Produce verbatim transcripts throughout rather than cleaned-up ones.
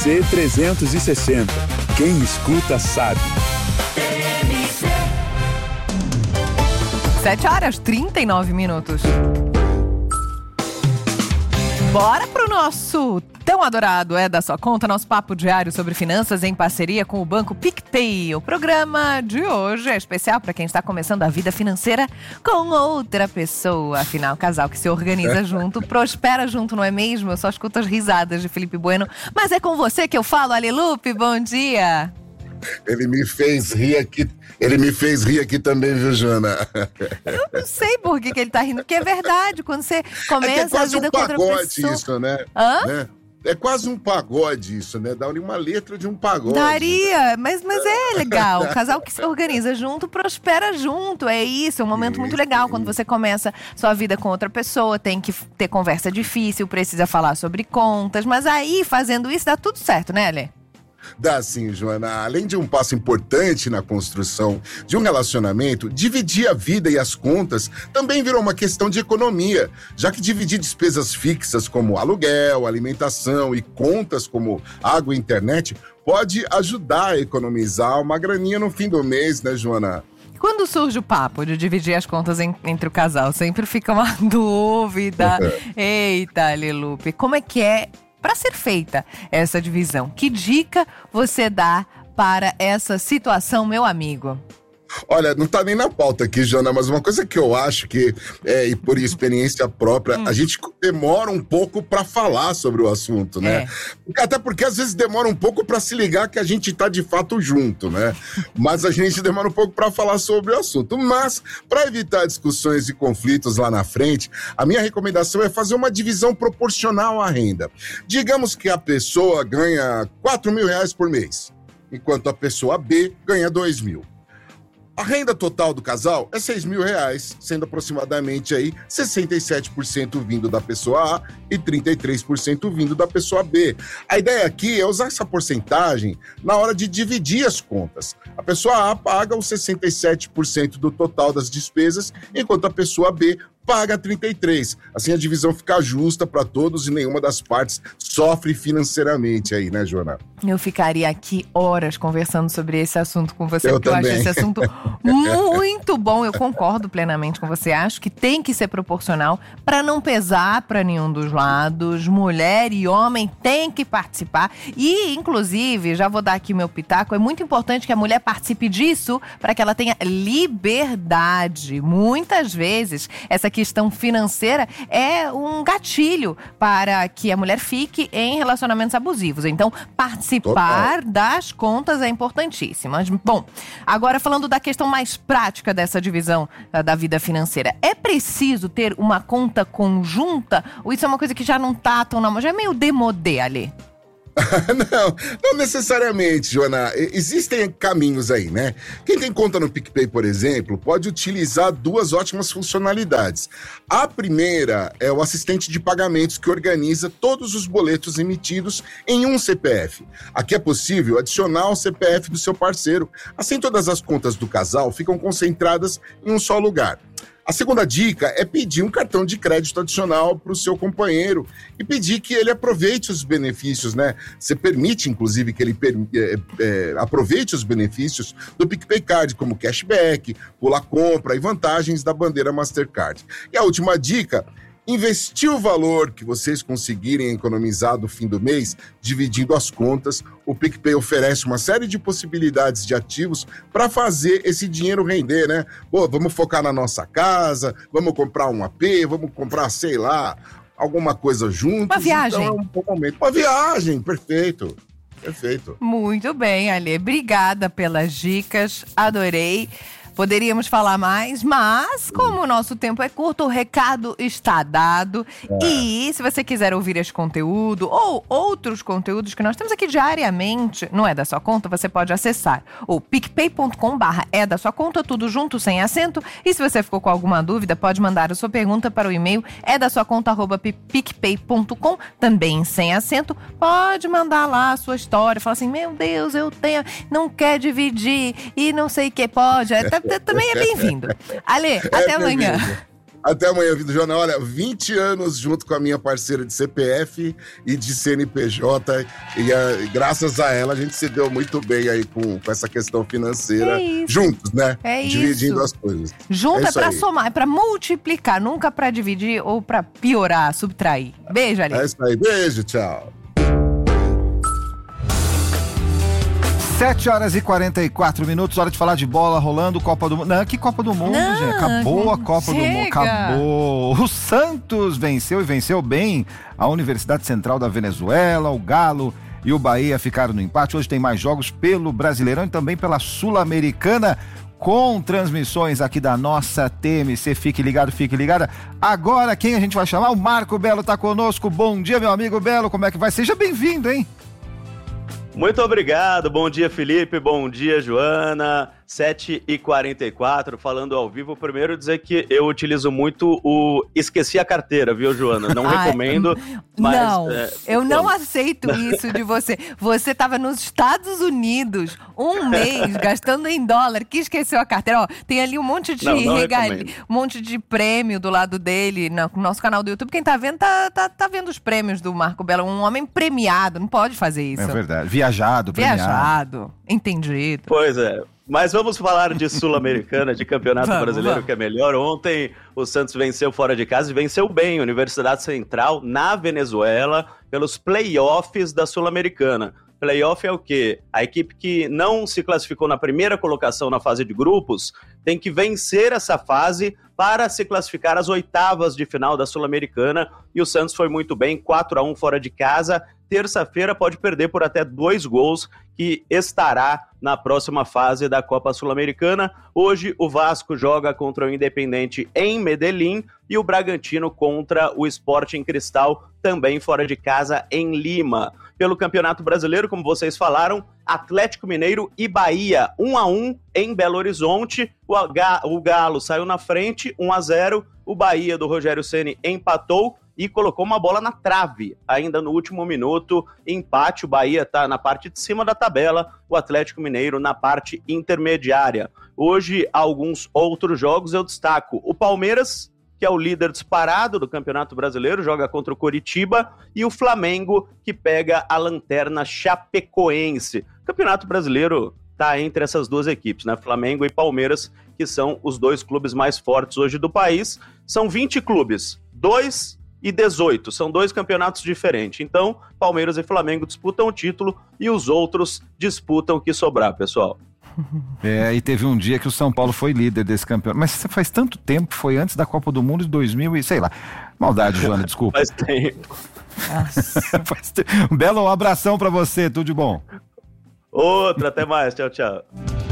C trezentos e sessenta. Quem escuta sabe. sete horas e trinta e nove minutos. Bora pro nosso tão adorado É da Sua Conta, nosso papo diário sobre finanças em parceria com o Banco PicPay. O programa de hoje é especial para quem está começando a vida financeira com outra pessoa. Afinal, casal que se organiza junto, prospera junto, não é mesmo? Eu só escuto as risadas de Felipe Bueno. Mas é com você que eu falo, Ale Lupe, bom dia! Ele me fez rir aqui, ele me fez rir aqui também, viu, Joana? Eu não sei por que, que ele tá rindo, porque é verdade, quando você começa é, é quase a vida um com outra pagode pessoa... isso, né? Hã? né? É quase um pagode isso, né? Dá uma letra de um pagode. Daria, mas, mas é legal. O casal que se organiza junto, prospera junto. É isso, é um momento muito legal. Quando você começa sua vida com outra pessoa, tem que ter conversa difícil, precisa falar sobre contas. Mas aí, fazendo isso, dá tudo certo, né, Alê? Dá sim, Joana. Além de um passo importante na construção de um relacionamento, dividir a vida e as contas também virou uma questão de economia, já que dividir despesas fixas como aluguel, alimentação e contas como água e internet pode ajudar a economizar uma graninha no fim do mês, né, Joana? Quando surge o papo de dividir as contas em, entre o casal, sempre fica uma dúvida. Eita, Ale Lupe, como é que é para ser feita essa divisão? Que dica você dá para essa situação, meu amigo? Olha, não tá nem na pauta aqui, Joana, mas uma coisa que eu acho que, é, e por experiência própria, hum. a gente demora um pouco pra falar sobre o assunto, né? É. Até porque às vezes demora um pouco pra se ligar que a gente tá de fato junto, né? Mas a gente demora um pouco pra falar sobre o assunto. Mas, pra evitar discussões e conflitos lá na frente, a minha recomendação é fazer uma divisão proporcional à renda. Digamos que a pessoa ganha quatro mil reais por mês, enquanto a pessoa B ganha dois mil. A renda total do casal é seis mil reais, sendo aproximadamente aí sessenta e sete por cento vindo da pessoa A e trinta e três por cento vindo da pessoa B. A ideia aqui é usar essa porcentagem na hora de dividir as contas. A pessoa A paga os sessenta e sete por cento do total das despesas, enquanto a pessoa B paga trinta e três por cento. Assim a divisão fica justa para todos e nenhuma das partes sofre financeiramente aí, né, Joana? Eu ficaria aqui horas conversando sobre esse assunto com você, eu porque também. eu acho esse assunto muito bom. Eu concordo plenamente com você. Acho que tem que ser proporcional para não pesar para nenhum dos lados. Mulher e homem têm que participar. E, inclusive, já vou dar aqui o meu pitaco, é muito importante que a mulher participe disso para que ela tenha liberdade. Muitas vezes, essa questão financeira é um gatilho para que a mulher fique em relacionamentos abusivos. Então, participar Total. das contas é importantíssimo. Bom, agora falando da questão mais prática dessa divisão uh, da vida financeira. É preciso ter uma conta conjunta? Ou isso é uma coisa que já não tá tão na moda? Já é meio demodé ali? Não, não necessariamente, Joana. Existem caminhos aí, né? Quem tem conta no PicPay, por exemplo, pode utilizar duas ótimas funcionalidades. A primeira é o assistente de pagamentos que organiza todos os boletos emitidos em um C P F. Aqui é possível adicionar o C P F do seu parceiro. Assim, todas as contas do casal ficam concentradas em um só lugar. A segunda dica é pedir um cartão de crédito adicional para o seu companheiro e pedir que ele aproveite os benefícios, né? Você permite, inclusive, que ele per- é, é, aproveite os benefícios do PicPay Card, como cashback, pula compra e vantagens da bandeira Mastercard. E a última dica: investir o valor que vocês conseguirem economizar do fim do mês, dividindo as contas. O PicPay oferece uma série de possibilidades de ativos para fazer esse dinheiro render, né? Pô, vamos focar na nossa casa, vamos comprar um A P, vamos comprar, sei lá, alguma coisa juntos. Uma viagem. Então é um bom momento. Uma viagem, perfeito. Perfeito. Muito bem, Ale. Obrigada pelas dicas, adorei. Poderíamos falar mais, mas como o nosso tempo é curto, o recado está dado. É. E se você quiser ouvir esse conteúdo ou outros conteúdos que nós temos aqui diariamente, não é da sua conta, você pode acessar o picpay ponto com barra é da sua conta, tudo junto, sem acento. E se você ficou com alguma dúvida, pode mandar a sua pergunta para o e-mail é da sua conta arroba picpay ponto com, também sem acento. Pode mandar lá a sua história, falar assim, meu Deus, eu tenho, não quer dividir e não sei o que, pode. É, também é bem-vindo. Ale, até é amanhã. Até amanhã, Vitor Joana. Olha, vinte anos junto com a minha parceira de C P F e de C N P J. E a, graças a ela, a gente se deu muito bem aí com, com essa questão financeira. É juntos, né? É Dividindo isso. as coisas. Junto é, é pra aí. somar, é pra multiplicar, nunca pra dividir ou pra piorar, subtrair. Beijo, Ali. É isso aí. Beijo, tchau. sete horas e quarenta e quatro minutos, hora de falar de bola rolando, Copa do Mundo. Não, que Copa do Mundo, Não, gente. Acabou a Copa chega. do Mundo. Acabou. O Santos venceu e venceu bem a Universidade Central da Venezuela, o Galo e o Bahia ficaram no empate. Hoje tem mais jogos pelo Brasileirão e também pela Sul-Americana, com transmissões aqui da nossa T M C. Fique ligado, fique ligada. Agora, quem a gente vai chamar? O Marco Belo tá conosco. Bom dia, meu amigo Belo. Como é que vai? Seja bem-vindo, hein? Muito obrigado, bom dia Felipe, bom dia Joana, sete e quarenta e quatro, falando ao vivo. Primeiro dizer que eu utilizo muito o esqueci a carteira, viu Joana? Não Ai, recomendo, mas... Não, é, eu não vamos. aceito isso de você. Você estava nos Estados Unidos um mês gastando em dólar, que esqueceu a carteira. Ó, tem ali um monte de Não, não regalia, recomendo. um monte de prêmio do lado dele, no nosso canal do YouTube. Quem tá vendo, tá, tá, tá vendo os prêmios do Marco Belo. Um homem premiado, não pode fazer isso. É verdade. Viajado, premiado. Viajado, entendido. Pois é, mas vamos falar de Sul-Americana, de Campeonato Vamos, Brasileiro, vamos. que é melhor. Ontem o Santos venceu fora de casa e venceu bem a Universidade Central na Venezuela pelos playoffs da Sul-Americana. Playoff é o quê? A equipe que não se classificou na primeira colocação na fase de grupos tem que vencer essa fase para se classificar às oitavas de final da Sul-Americana. E o Santos foi muito bem, quatro a um fora de casa. Terça-feira pode perder por até dois gols, que estará na próxima fase da Copa Sul-Americana. Hoje o Vasco joga contra o Independente em Medellín e o Bragantino contra o Sporting Cristal, também fora de casa em Lima. Pelo Campeonato Brasileiro, como vocês falaram, Atlético Mineiro e Bahia, um a um em Belo Horizonte. O, H, o Galo saiu na frente, um a zero. O Bahia do Rogério Ceni empatou e colocou uma bola na trave, ainda no último minuto, empate. O Bahia está na parte de cima da tabela, o Atlético Mineiro na parte intermediária. Hoje, alguns outros jogos eu destaco. O Palmeiras, que é o líder disparado do Campeonato Brasileiro, joga contra o Coritiba, e o Flamengo, que pega a lanterna Chapecoense. O Campeonato Brasileiro está entre essas duas equipes, né? Flamengo e Palmeiras, que são os dois clubes mais fortes hoje do país. São vinte clubes, dois e dezoito, são dois campeonatos diferentes. Então, Palmeiras e Flamengo disputam o título e os outros disputam o que sobrar, pessoal. É, e teve um dia que o São Paulo foi líder desse campeonato. Mas faz tanto tempo, foi antes da Copa do Mundo de dois mil e sei lá. Maldade, Joana, desculpa. Faz tempo. Faz tempo. Um belo abração pra você, tudo de bom. Outra, até mais, tchau, tchau.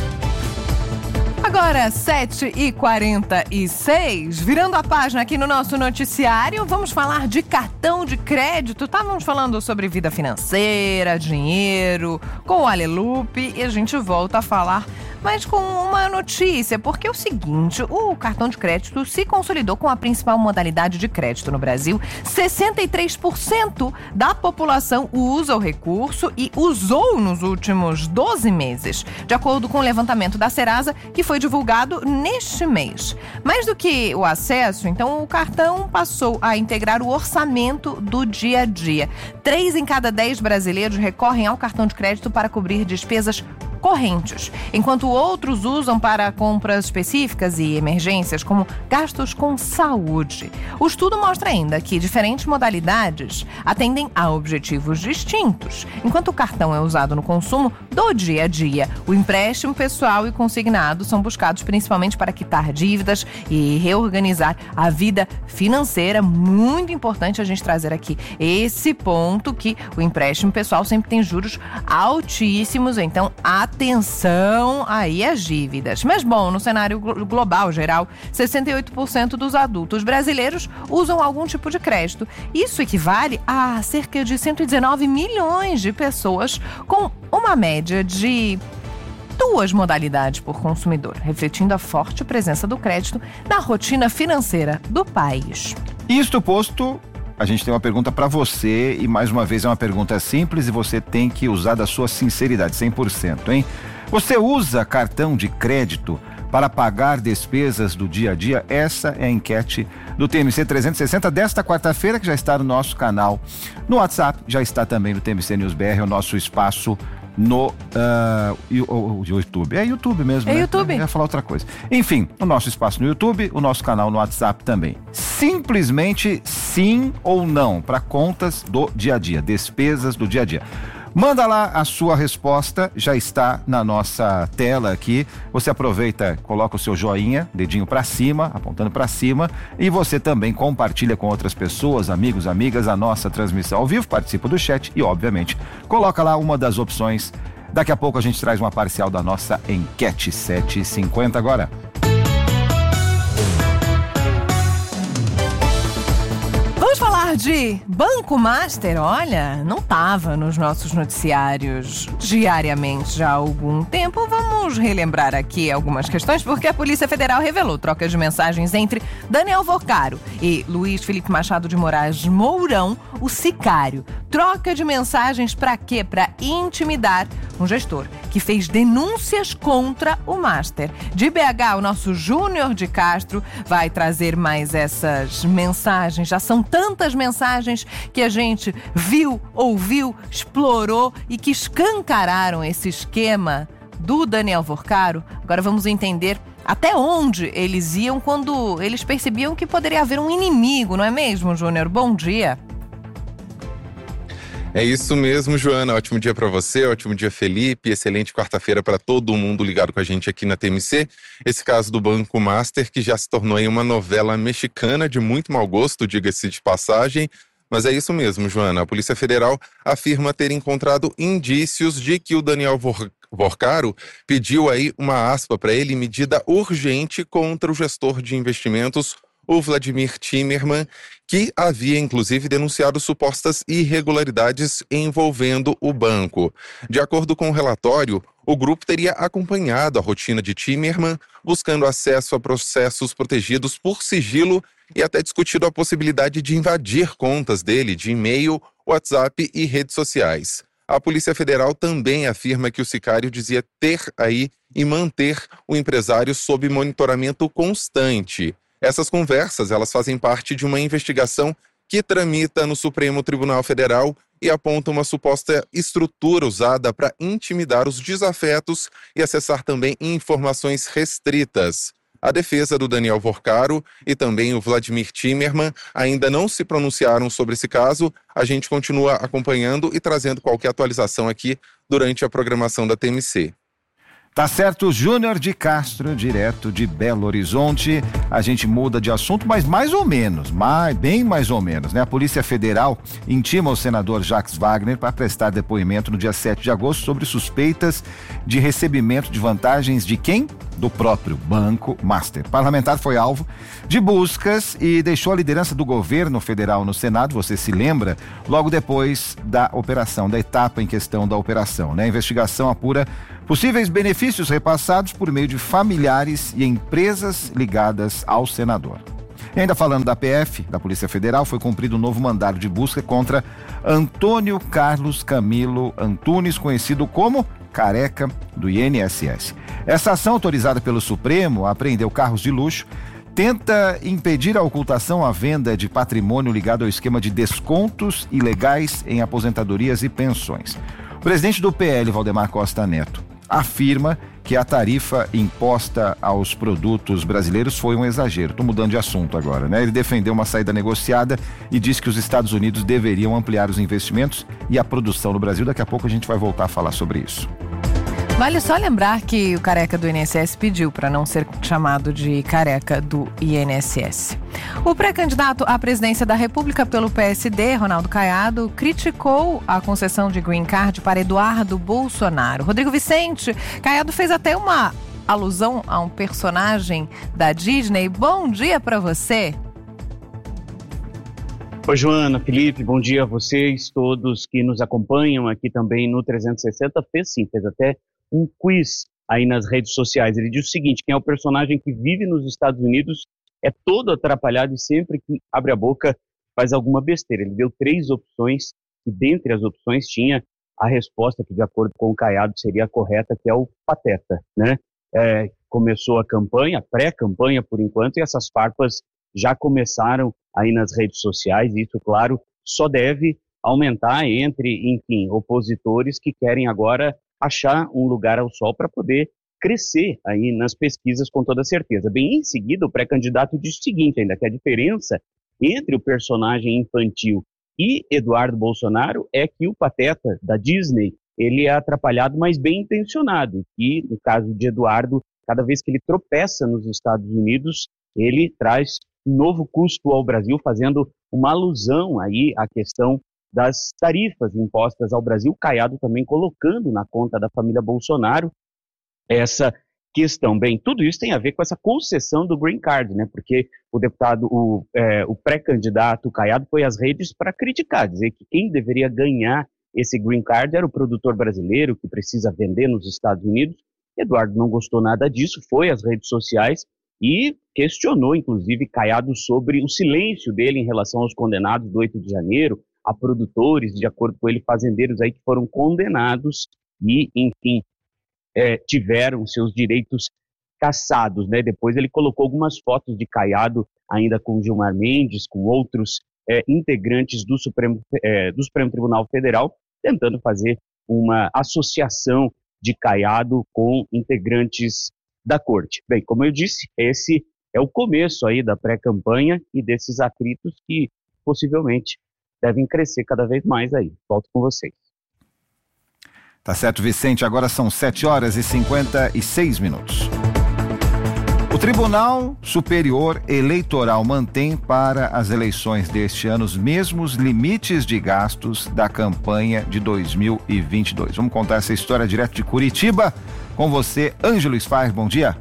Agora, sete e quarenta e seis, virando a página aqui no nosso noticiário, vamos falar de cartão de crédito. Estávamos falando sobre vida financeira, dinheiro, com o Alelupe, e a gente volta a falar, mas com uma notícia, porque é o seguinte, o cartão de crédito se consolidou com a principal modalidade de crédito no Brasil. sessenta e três por cento da população usa o recurso e usou nos últimos doze meses, de acordo com o levantamento da Serasa, que foi divulgado neste mês. Mais do que o acesso, então, o cartão passou a integrar o orçamento do dia a dia. Três em cada dez brasileiros recorrem ao cartão de crédito para cobrir despesas correntes, enquanto outros usam para compras específicas e emergências, como gastos com saúde. O estudo mostra ainda que diferentes modalidades atendem a objetivos distintos. Enquanto o cartão é usado no consumo do dia a dia, o empréstimo pessoal e consignado são buscados principalmente para quitar dívidas e reorganizar a vida financeira. Muito importante a gente trazer aqui esse ponto, que o empréstimo pessoal sempre tem juros altíssimos, então a atenção aí às dívidas. Mas bom, no cenário global geral, sessenta e oito por cento dos adultos brasileiros usam algum tipo de crédito. Isso equivale a cerca de cento e dezenove milhões de pessoas, com uma média de duas modalidades por consumidor, refletindo a forte presença do crédito na rotina financeira do país. Isto posto, a gente tem uma pergunta para você, e mais uma vez é uma pergunta simples e você tem que usar da sua sinceridade, cem por cento, hein? Você usa cartão de crédito para pagar despesas do dia a dia? Essa é a enquete do T M C trezentos e sessenta desta quarta-feira, que já está no nosso canal no WhatsApp, já está também no T M C News B R, o nosso espaço no uh, YouTube. É YouTube mesmo, É né? YouTube. Eu ia falar outra coisa. Enfim, o nosso espaço no YouTube, o nosso canal no WhatsApp também. Simplesmente sim ou não para contas do dia a dia, despesas do dia a dia. Manda lá a sua resposta, já está na nossa tela aqui. Você aproveita, coloca o seu joinha, dedinho para cima, apontando para cima, e você também compartilha com outras pessoas, amigos, amigas, a nossa transmissão ao vivo, participa do chat e, obviamente, coloca lá uma das opções. Daqui a pouco a gente traz uma parcial da nossa enquete. Sete e cinquenta agora. Vamos falar de Banco Master. Olha, não estava nos nossos noticiários diariamente já há algum tempo. Vamos relembrar aqui algumas questões, porque a Polícia Federal revelou trocas de mensagens entre Daniel Vorcaro e Luiz Felipe Machado de Moraes Mourão, o sicário. Troca de mensagens para quê? Para intimidar um gestor que fez denúncias contra o Master. De B H, o nosso Júnior de Castro vai trazer mais essas mensagens. Já são tantas mensagens que a gente viu, ouviu, explorou e que escancararam esse esquema do Daniel Vorcaro. Agora vamos entender até onde eles iam quando eles percebiam que poderia haver um inimigo, não é mesmo, Júnior? Bom dia. É isso mesmo, Joana. Ótimo dia para você, ótimo dia, Felipe. Excelente quarta-feira para todo mundo ligado com a gente aqui na T M C. Esse caso do Banco Master, que já se tornou aí uma novela mexicana de muito mau gosto, diga-se de passagem. Mas é isso mesmo, Joana. A Polícia Federal afirma ter encontrado indícios de que o Daniel Vor- Vorcaro pediu aí uma aspa para ele, medida urgente contra o gestor de investimentos, o Vladimir Timerman, que havia inclusive denunciado supostas irregularidades envolvendo o banco. De acordo com o relatório, o grupo teria acompanhado a rotina de Timerman, buscando acesso a processos protegidos por sigilo e até discutido a possibilidade de invadir contas dele de e-mail, WhatsApp e redes sociais. A Polícia Federal também afirma que o sicário dizia ter aí e manter o empresário sob monitoramento constante. Essas conversas, elas fazem parte de uma investigação que tramita no Supremo Tribunal Federal e aponta uma suposta estrutura usada para intimidar os desafetos e acessar também informações restritas. A defesa do Daniel Vorcaro e também o Vladimir Timerman ainda não se pronunciaram sobre esse caso. A gente continua acompanhando e trazendo qualquer atualização aqui durante a programação da T M C. Tá certo, Júnior de Castro, direto de Belo Horizonte. A gente muda de assunto, mas mais ou menos, mais, bem mais ou menos, né? A Polícia Federal intima o senador Jacques Wagner para prestar depoimento no dia sete de agosto sobre suspeitas de recebimento de vantagens de quem? Do próprio Banco Master. O parlamentar foi alvo de buscas e deixou a liderança do governo federal no Senado, você se lembra, logo depois da operação, da etapa em questão da operação, né? A investigação apura possíveis benefícios repassados por meio de familiares e empresas ligadas ao senador. E ainda falando da P F, da Polícia Federal, foi cumprido um novo mandado de busca contra Antônio Carlos Camilo Antunes, conhecido como Careca, do I N S S. Essa ação, autorizada pelo Supremo a apreender carros de luxo, tenta impedir a ocultação à venda de patrimônio ligado ao esquema de descontos ilegais em aposentadorias e pensões. O presidente do P L, Valdemar Costa Neto, afirma que a tarifa imposta aos produtos brasileiros foi um exagero. Estou mudando de assunto agora, né? Ele defendeu uma saída negociada e disse que os Estados Unidos deveriam ampliar os investimentos e a produção no Brasil. Daqui a pouco a gente vai voltar a falar sobre isso. Vale só lembrar que o careca do I N S S pediu para não ser chamado de careca do I N S S. O pré-candidato à presidência da República pelo P S D, Ronaldo Caiado, criticou a concessão de green card para Eduardo Bolsonaro. Rodrigo Vicente, Caiado fez até uma alusão a um personagem da Disney. Bom dia para você. Oi, Joana, Felipe, bom dia a vocês, todos que nos acompanham aqui também no trezentos e sessenta. Fez sim, fez até um quiz aí nas redes sociais. Ele diz o seguinte: quem é o personagem que vive nos Estados Unidos é todo atrapalhado e sempre que abre a boca faz alguma besteira. Ele deu três opções e dentre as opções tinha a resposta que, de acordo com o Caiado, seria a correta, que é o Pateta, né? é, começou a campanha, pré-campanha por enquanto, e essas farpas já começaram aí nas redes sociais, e isso, claro, só deve aumentar entre, enfim, opositores que querem agora achar um lugar ao sol para poder crescer aí nas pesquisas com toda certeza. Bem, em seguida, o pré-candidato diz o seguinte ainda, que a diferença entre o personagem infantil e Eduardo Bolsonaro é que o pateta da Disney, ele é atrapalhado, mas bem intencionado, e no caso de Eduardo, cada vez que ele tropeça nos Estados Unidos, ele traz um novo custo ao Brasil, fazendo uma alusão aí à questão das tarifas impostas ao Brasil, Caiado também colocando na conta da família Bolsonaro essa questão. Bem, tudo isso tem a ver com essa concessão do Green Card, né? Porque o deputado, o, é, o pré-candidato Caiado foi às redes para criticar, dizer que quem deveria ganhar esse Green Card era o produtor brasileiro que precisa vender nos Estados Unidos. Eduardo não gostou nada disso, foi às redes sociais e questionou, inclusive, Caiado sobre o silêncio dele em relação aos condenados do oito de janeiro, a produtores, de acordo com ele, fazendeiros aí que foram condenados e, enfim, é, tiveram seus direitos cassados, né? Depois ele colocou algumas fotos de Caiado, ainda com Gilmar Mendes, com outros é, integrantes do Supremo, é, do Supremo Tribunal Federal, tentando fazer uma associação de Caiado com integrantes da corte. Bem, como eu disse, esse é o começo aí da pré-campanha e desses atritos que possivelmente devem crescer cada vez mais aí. Volto com vocês. Tá certo, Vicente. Agora são sete horas e cinquenta e seis minutos. O Tribunal Superior Eleitoral mantém para as eleições deste ano os mesmos limites de gastos da campanha de dois mil e vinte e dois. Vamos contar essa história direto de Curitiba. Com você, Ângelo Sfar, bom dia.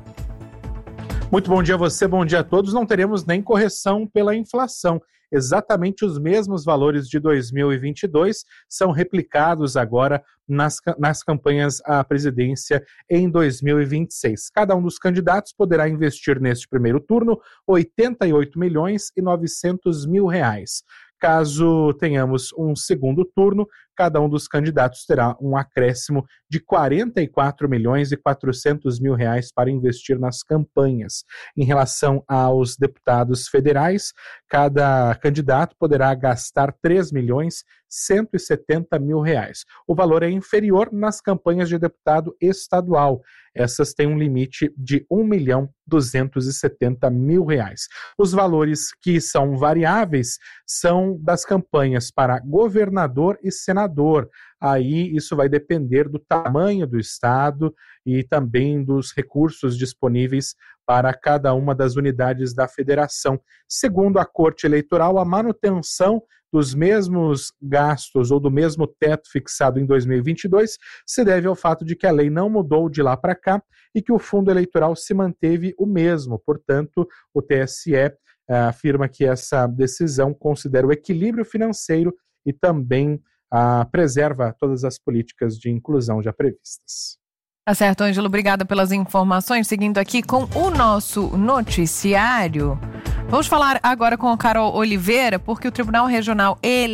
Muito bom dia a você, bom dia a todos. Não teremos nem correção pela inflação. Exatamente os mesmos valores de dois mil e vinte e dois são replicados agora nas, nas campanhas à presidência em dois mil e vinte e seis. Cada um dos candidatos poderá investir neste primeiro turno oitenta e oito milhões e novecentos mil reais. Caso tenhamos um segundo turno, cada um dos candidatos terá um acréscimo de quarenta e quatro milhões e quatrocentos mil reais para investir nas campanhas. Em relação aos deputados federais, cada candidato poderá gastar três milhões cento e setenta mil reais. O valor é inferior nas campanhas de deputado estadual. Essas têm um limite de um milhão duzentos e setenta mil reais. Os valores que são variáveis são das campanhas para governador e senador. Aí isso vai depender do tamanho do estado e também dos recursos disponíveis para cada uma das unidades da federação. Segundo a Corte Eleitoral, a manutenção dos mesmos gastos ou do mesmo teto fixado em dois mil e vinte e dois se deve ao fato de que a lei não mudou de lá para cá e que o fundo eleitoral se manteve o mesmo. Portanto, o T S E uh, afirma que essa decisão considera o equilíbrio financeiro e também uh, preserva todas as políticas de inclusão já previstas. Tá certo, Ângelo, obrigada pelas informações. Seguindo aqui com o nosso noticiário, vamos falar agora com a Carol Oliveira, porque o Tribunal Regional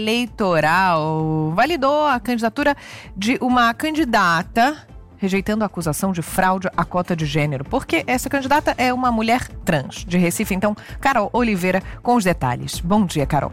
Eleitoral validou a candidatura de uma candidata rejeitando a acusação de fraude à cota de gênero, porque essa candidata é uma mulher trans de Recife. Então, Carol Oliveira com os detalhes. Bom dia, Carol.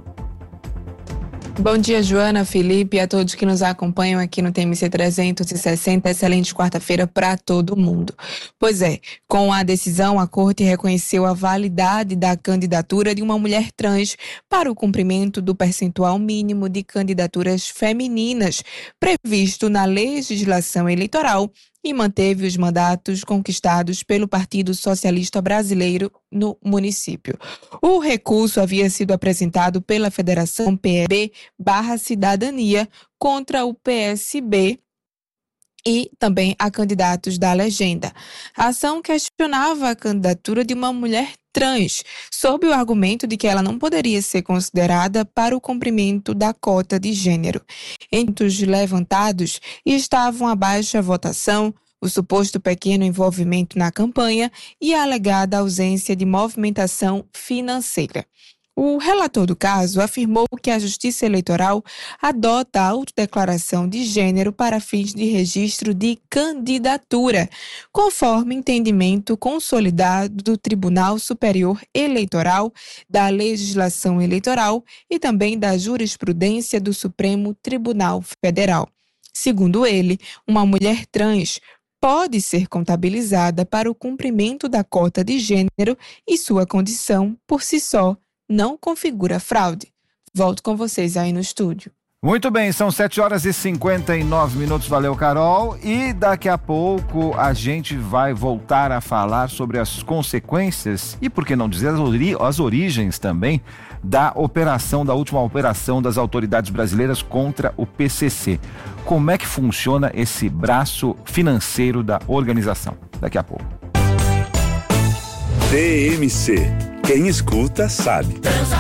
Bom dia, Joana, Felipe e a todos que nos acompanham aqui no T M C trezentos e sessenta. Excelente quarta-feira para todo mundo. Pois é, com a decisão, a Corte reconheceu a validade da candidatura de uma mulher trans para o cumprimento do percentual mínimo de candidaturas femininas previsto na legislação eleitoral e manteve os mandatos conquistados pelo Partido Socialista Brasileiro no município. O recurso havia sido apresentado pela Federação P S B barra Cidadania contra o P S B e também a candidatos da legenda. A ação questionava a candidatura de uma mulher trans, sob o argumento de que ela não poderia ser considerada para o cumprimento da cota de gênero. Entre os levantados estavam a baixa votação, o suposto pequeno envolvimento na campanha e a alegada ausência de movimentação financeira. O relator do caso afirmou que a Justiça Eleitoral adota a autodeclaração de gênero para fins de registro de candidatura, conforme entendimento consolidado do Tribunal Superior Eleitoral, da Legislação Eleitoral e também da jurisprudência do Supremo Tribunal Federal. Segundo ele, uma mulher trans pode ser contabilizada para o cumprimento da cota de gênero e sua condição, por si só, não configura fraude. Volto com vocês aí no estúdio. Muito bem, são sete horas e cinquenta e nove minutos, valeu Carol, e daqui a pouco a gente vai voltar a falar sobre as consequências e, por que não dizer, as, ori- as origens também da operação, da última operação das autoridades brasileiras contra o P C C. Como é que funciona esse braço financeiro da organização? Daqui a pouco. T M C. Quem escuta sabe.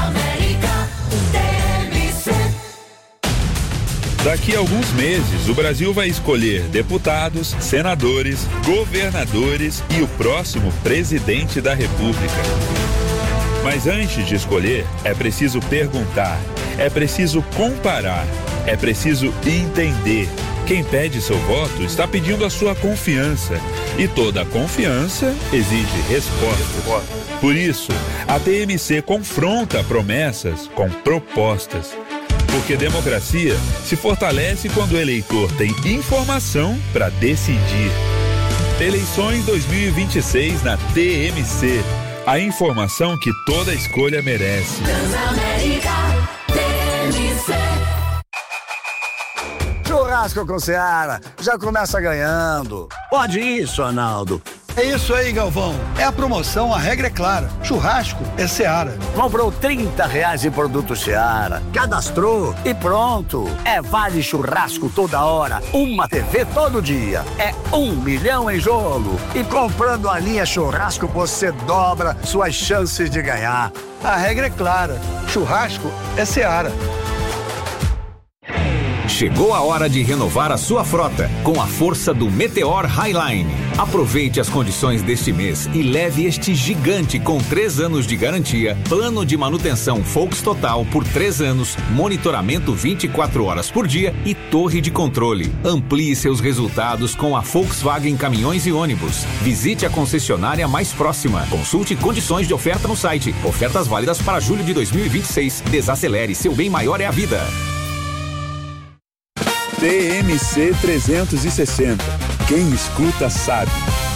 Daqui a alguns meses, o Brasil vai escolher deputados, senadores, governadores e o próximo presidente da República. Mas antes de escolher, é preciso perguntar, é preciso comparar, é preciso entender. Quem pede seu voto está pedindo a sua confiança. E toda confiança exige respostas. Por isso, a T M C confronta promessas com propostas. Porque democracia se fortalece quando o eleitor tem informação para decidir. Eleições dois mil e vinte e seis na T M C. A informação que toda escolha merece. Transamérica, T M C. Churrasco com Seara, já começa ganhando. Pode isso, Arnaldo. É isso aí, Galvão. É a promoção, a regra é clara. Churrasco é Seara. Comprou trinta reais em produto Seara, cadastrou e pronto. É vale churrasco toda hora, uma T V todo dia. É um milhão em jogo. E comprando a linha churrasco, você dobra suas chances de ganhar. A regra é clara. Churrasco é Seara. Chegou a hora de renovar a sua frota com a força do Meteor Highline. Aproveite as condições deste mês e leve este gigante com três anos de garantia, plano de manutenção Volks Total por três anos, monitoramento vinte e quatro horas por dia e torre de controle. Amplie seus resultados com a Volkswagen Caminhões e Ônibus. Visite a concessionária mais próxima. Consulte condições de oferta no site. Ofertas válidas para julho de dois mil e vinte e seis. Desacelere, seu bem maior é a vida. T M C trezentos e sessenta. Quem escuta sabe.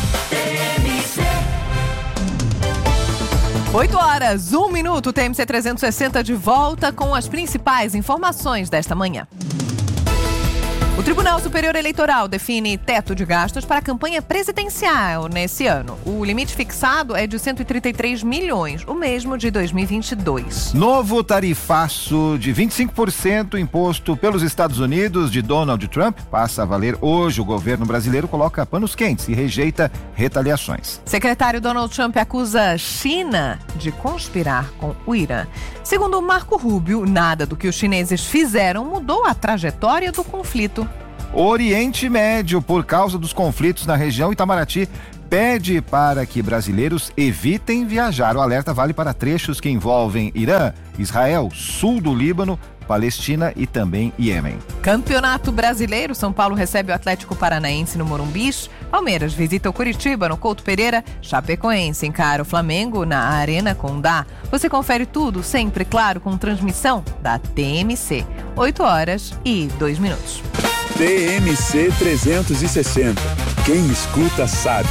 oito horas, um minuto, T M C trezentos e sessenta de volta com as principais informações desta manhã. O Tribunal Superior Eleitoral define teto de gastos para a campanha presidencial nesse ano. O limite fixado é de cento e trinta e três milhões, o mesmo de dois mil e vinte e dois. Novo tarifaço de vinte e cinco por cento imposto pelos Estados Unidos de Donald Trump passa a valer hoje. O governo brasileiro coloca panos quentes e rejeita retaliações. Secretário Donald Trump acusa a China de conspirar com o Irã. Segundo Marco Rubio, nada do que os chineses fizeram mudou a trajetória do conflito. Oriente Médio, por causa dos conflitos na região, Itamaraty pede para que brasileiros evitem viajar. O alerta vale para trechos que envolvem Irã, Israel, sul do Líbano, Palestina e também Iêmen. Campeonato Brasileiro, São Paulo recebe o Atlético Paranaense no Morumbi. Palmeiras visita o Curitiba no Couto Pereira. Chapecoense encara o Flamengo na Arena Condá. Você confere tudo, sempre claro, com transmissão da T M C. oito horas e dois minutos. T M C trezentos e sessenta. Quem escuta sabe.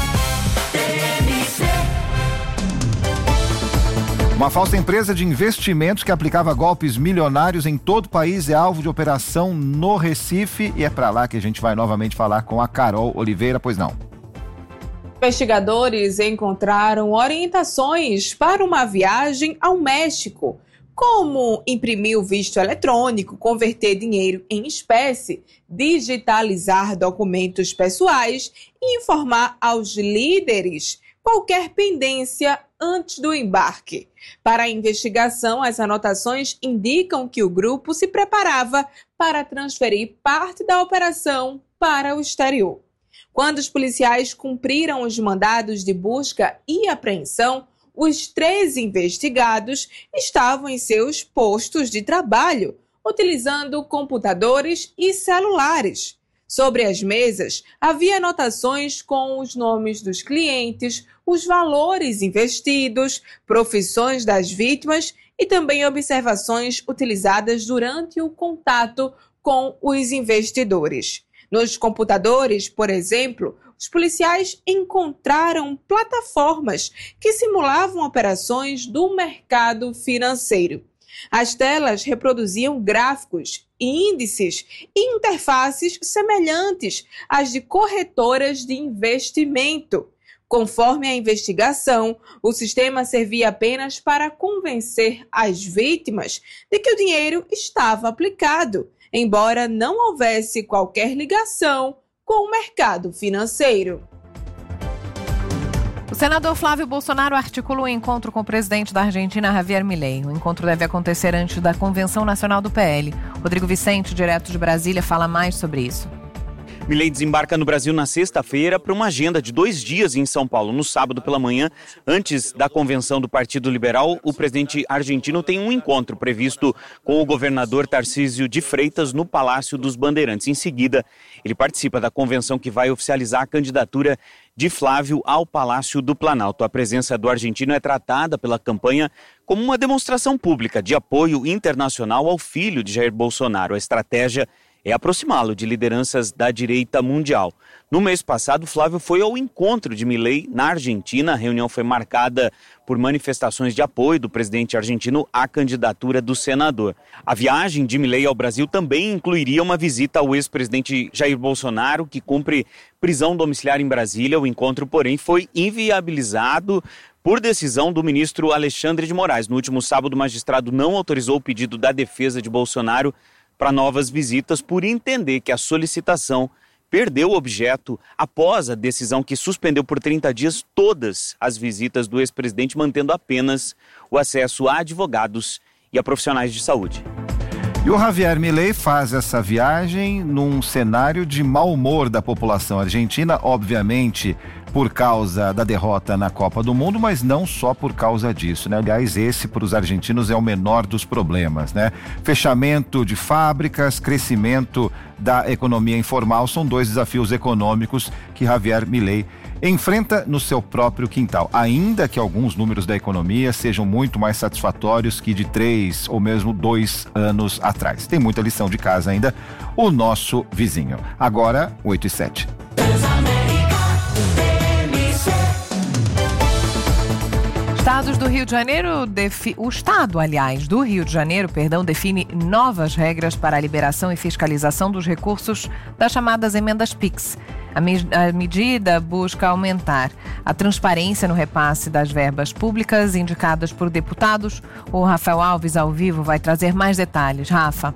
Uma falsa empresa de investimentos que aplicava golpes milionários em todo o país é alvo de operação no Recife e é para lá que a gente vai novamente falar com a Carol Oliveira, pois não. Investigadores encontraram orientações para uma viagem ao México, como imprimir o visto eletrônico, converter dinheiro em espécie, digitalizar documentos pessoais e informar aos líderes qualquer pendência antes do embarque. Para a investigação, as anotações indicam que o grupo se preparava para transferir parte da operação para o exterior. Quando os policiais cumpriram os mandados de busca e apreensão, os três investigados estavam em seus postos de trabalho, utilizando computadores e celulares. Sobre as mesas, havia anotações com os nomes dos clientes, os valores investidos, profissões das vítimas e também observações utilizadas durante o contato com os investidores. Nos computadores, por exemplo, os policiais encontraram plataformas que simulavam operações do mercado financeiro. As telas reproduziam gráficos, índices e interfaces semelhantes às de corretoras de investimento. Conforme a investigação, o sistema servia apenas para convencer as vítimas de que o dinheiro estava aplicado, embora não houvesse qualquer ligação com o mercado financeiro. O senador Flávio Bolsonaro articula um encontro com o presidente da Argentina, Javier Milei. O encontro deve acontecer antes da Convenção Nacional do P L. Rodrigo Vicente, direto de Brasília, fala mais sobre isso. Milei desembarca no Brasil na sexta-feira para uma agenda de dois dias em São Paulo. No sábado pela manhã, antes da convenção do Partido Liberal, o presidente argentino tem um encontro previsto com o governador Tarcísio de Freitas no Palácio dos Bandeirantes. Em seguida, ele participa da convenção que vai oficializar a candidatura de Flávio ao Palácio do Planalto. A presença do argentino é tratada pela campanha como uma demonstração pública de apoio internacional ao filho de Jair Bolsonaro. A estratégia é aproximá-lo de lideranças da direita mundial. No mês passado, Flávio foi ao encontro de Milei na Argentina. A reunião foi marcada por manifestações de apoio do presidente argentino à candidatura do senador. A viagem de Milei ao Brasil também incluiria uma visita ao ex-presidente Jair Bolsonaro, que cumpre prisão domiciliar em Brasília. O encontro, porém, foi inviabilizado por decisão do ministro Alexandre de Moraes. No último sábado, o magistrado não autorizou o pedido da defesa de Bolsonaro para novas visitas por entender que a solicitação perdeu o objeto após a decisão que suspendeu por trinta dias todas as visitas do ex-presidente, mantendo apenas o acesso a advogados e a profissionais de saúde. E o Javier Milei faz essa viagem num cenário de mau humor da população argentina, obviamente por causa da derrota na Copa do Mundo, mas não só por causa disso, né? Aliás, esse para os argentinos é o menor dos problemas, né? Fechamento de fábricas, crescimento da economia informal são dois desafios econômicos que Javier Milei enfrenta no seu próprio quintal, ainda que alguns números da economia sejam muito mais satisfatórios que de três ou mesmo dois anos atrás. Tem muita lição de casa ainda, o nosso vizinho. Agora, oito e sete. Estados do Rio de Janeiro, defi... o Estado, aliás, do Rio de Janeiro, perdão, define novas regras para a liberação e fiscalização dos recursos das chamadas emendas Pix. A, me... a medida busca aumentar a transparência no repasse das verbas públicas indicadas por deputados. O Rafael Alves, ao vivo, vai trazer mais detalhes. Rafa.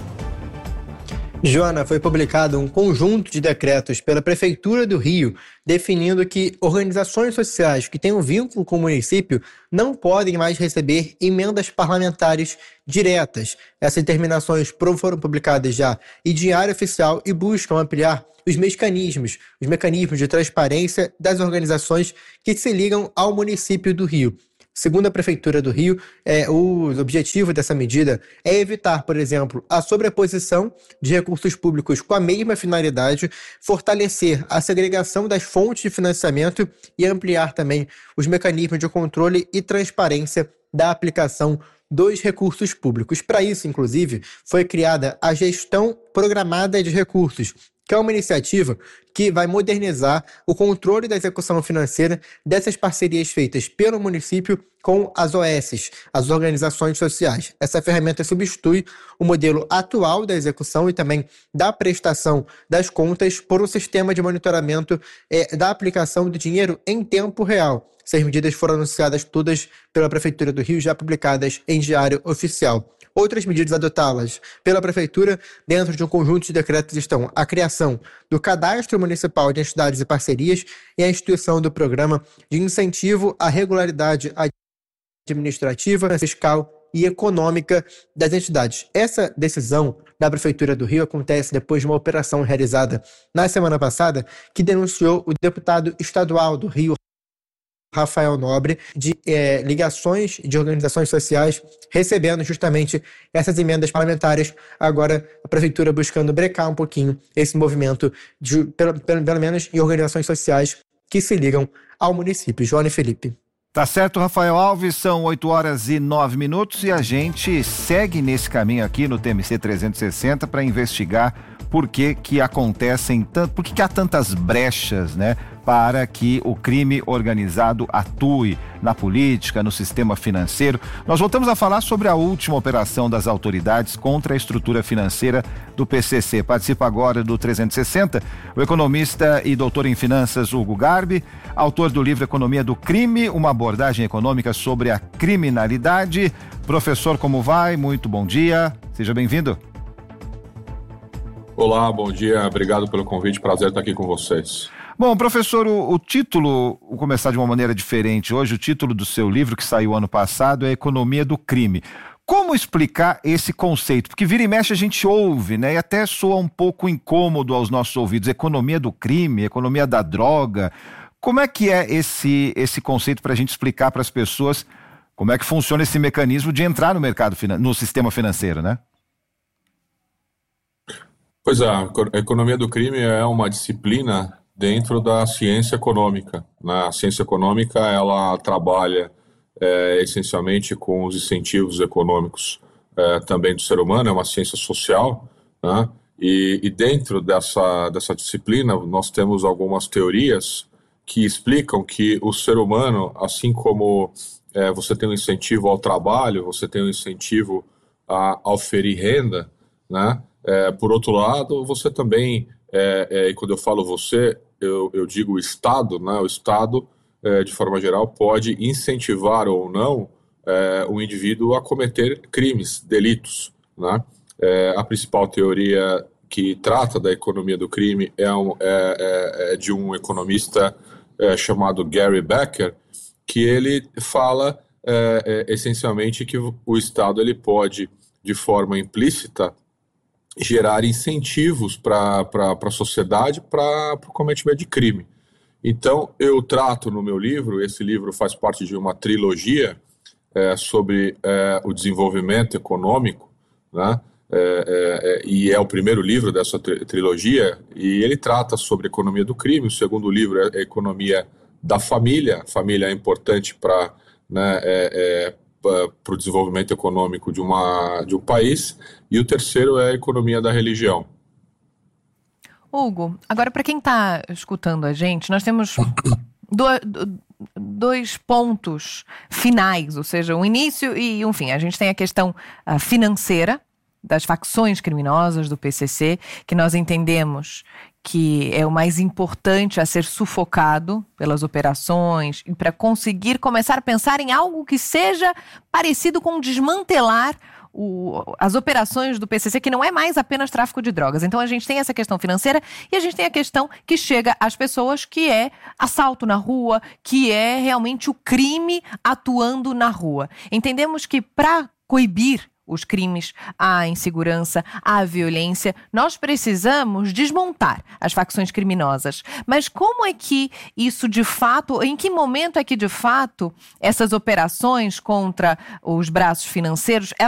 Joana, foi publicado um conjunto de decretos pela Prefeitura do Rio definindo que organizações sociais que tenham vínculo com o município não podem mais receber emendas parlamentares diretas. Essas determinações foram publicadas já em Diário Oficial e buscam ampliar os mecanismos, os mecanismos de transparência das organizações que se ligam ao município do Rio. Segundo a Prefeitura do Rio, é, o objetivo dessa medida é evitar, por exemplo, a sobreposição de recursos públicos com a mesma finalidade, fortalecer a segregação das fontes de financiamento e ampliar também os mecanismos de controle e transparência da aplicação dos recursos públicos. Para isso, inclusive, foi criada a Gestão Programada de Recursos, que é uma iniciativa que vai modernizar o controle da execução financeira dessas parcerias feitas pelo município com as O S's, as organizações sociais. Essa ferramenta substitui o modelo atual da execução e também da prestação das contas por um sistema de monitoramento eh, da aplicação do dinheiro em tempo real. Essas medidas foram anunciadas todas pela Prefeitura do Rio, já publicadas em Diário Oficial. Outras medidas adotadas pela Prefeitura dentro de um conjunto de decretos estão a criação do Cadastro Municipal de Entidades e Parcerias e a instituição do Programa de Incentivo à Regularidade Administrativa, Fiscal e Econômica das entidades. Essa decisão da Prefeitura do Rio acontece depois de uma operação realizada na semana passada que denunciou o deputado estadual do Rio, Rafael Nobre, de é, ligações de organizações sociais recebendo justamente essas emendas parlamentares. Agora a Prefeitura buscando brecar um pouquinho esse movimento, de, pelo, pelo, pelo menos em organizações sociais que se ligam ao município. Joana e Felipe. Tá certo, Rafael Alves, são oito horas e nove minutos e a gente segue nesse caminho aqui no T M C trezentos e sessenta para investigar por que que acontecem tanto, por que que há tantas brechas, né, para que o crime organizado atue na política, no sistema financeiro. Nós voltamos a falar sobre a última operação das autoridades contra a estrutura financeira do P C C. Participa agora do trezentos e sessenta o economista e doutor em finanças Hugo Garbi, autor do livro Economia do Crime, uma abordagem econômica sobre a criminalidade. Professor, como vai? Muito bom dia, seja bem-vindo. Olá, bom dia, obrigado pelo convite, prazer estar aqui com vocês. Bom, professor, o, o título, vou começar de uma maneira diferente hoje, o título do seu livro, que saiu ano passado, é Economia do Crime. Como explicar esse conceito? Porque vira e mexe a gente ouve, né, e até soa um pouco incômodo aos nossos ouvidos, economia do crime, economia da droga. Como é que é esse, esse conceito para a gente explicar para as pessoas como é que funciona esse mecanismo de entrar no mercado, no sistema financeiro, né? Pois é, a economia do crime é uma disciplina dentro da ciência econômica, né? A ciência econômica, ela trabalha é, essencialmente com os incentivos econômicos é, também do ser humano, é uma ciência social, né? E, e dentro dessa, dessa disciplina nós temos algumas teorias que explicam que o ser humano, assim como é, você tem um incentivo ao trabalho, você tem um incentivo a, a oferir renda, né? É, por outro lado, você também, é, é, e quando eu falo você, eu, eu digo o Estado, né? O Estado, é, de forma geral, pode incentivar ou não é, o indivíduo a cometer crimes, delitos, né? É, a principal teoria que trata da economia do crime é, um, é, é de um economista é, chamado Gary Becker, que ele fala é, é, essencialmente que o Estado ele pode, de forma implícita, gerar incentivos para a sociedade para o cometimento de crime. Então, eu trato no meu livro, esse livro faz parte de uma trilogia é, sobre é, o desenvolvimento econômico, né? É, é, e é o primeiro livro dessa tri trilogia, e ele trata sobre economia do crime. O segundo livro é a economia da família. A família é importante para, né, é, é, para o desenvolvimento econômico de, uma, de um país, e o terceiro é a economia da religião. Hugo, agora para quem está escutando a gente, nós temos do, do, dois pontos finais, ou seja, um início e um fim. A gente tem a questão uh, financeira das facções criminosas do P C C, que nós entendemos que é o mais importante a ser sufocado pelas operações e para conseguir começar a pensar em algo que seja parecido com desmantelar o, as operações do P C C, que não é mais apenas tráfico de drogas. Então a gente tem essa questão financeira e a gente tem a questão que chega às pessoas, que é assalto na rua, que é realmente o crime atuando na rua. Entendemos que para coibir os crimes, a insegurança, a violência, nós precisamos desmontar as facções criminosas. Mas como é que isso de fato, em que momento é que de fato essas operações contra os braços financeiros,